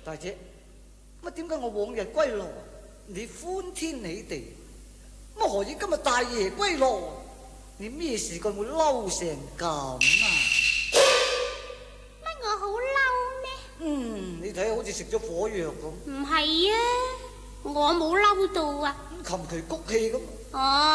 大姐，乜點解我往日歸來你歡天喜地，乜何以今日大爺歸來你咩事佢會嬲成咁啊？ 乜我好嬲咩？ 你睇好似食咗火藥咁。 唔係啊，我冇嬲到啊。 琴棋谷氣咁。 哦。